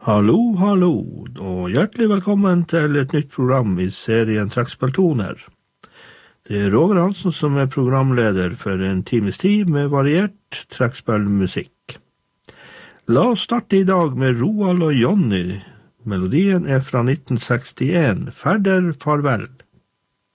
Hallo, hallo, og hjertelig velkommen til et nytt program i serien Trekkspilltoner. Det er Roger Hansen som er programleder for en times tid med variert trekkspillmusikk. La oss starte i dag med Roald og Jonny. Melodien er fra 1961, Ferder farvel.